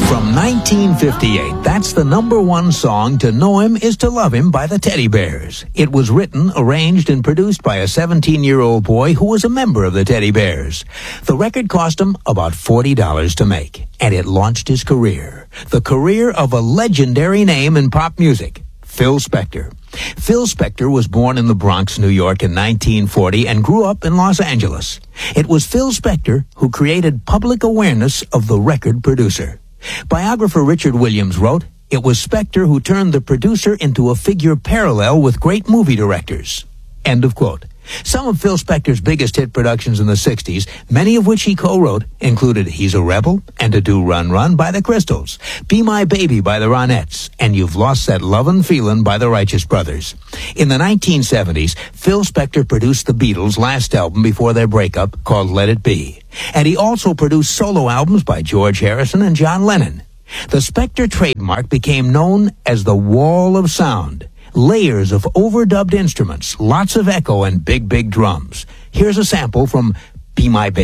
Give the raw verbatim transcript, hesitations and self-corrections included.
From nineteen fifty-eight, that's the number one song. To Know Him Is to Love Him by the Teddy Bears. It was written, arranged, and produced by a seventeen-year-old boy who was a member of the Teddy Bears. The record cost him about forty dollars to make, and it launched his career. The career of a legendary name in pop music, Phil Spector. Phil Spector was born in the Bronx, New York in nineteen forty and grew up in Los Angeles. It was Phil Spector who created public awareness of the record producer. Biographer Richard Williams wrote, "It was Spector who turned the producer into a figure parallel with great movie directors." End of quote. Some of Phil Spector's biggest hit productions in the sixties, many of which he co-wrote, included He's a Rebel and A Do Run Run by the Crystals, Be My Baby by the Ronettes, and You've Lost That Lovin' Feelin' by the Righteous Brothers. In the nineteen seventies, Phil Spector produced the Beatles' last album before their breakup, called Let It Be. And he also produced solo albums by George Harrison and John Lennon. The Spector trademark became known as the Wall of Sound. Layers of overdubbed instruments, lots of echo, and big, big drums. Here's a sample from Be My Baby.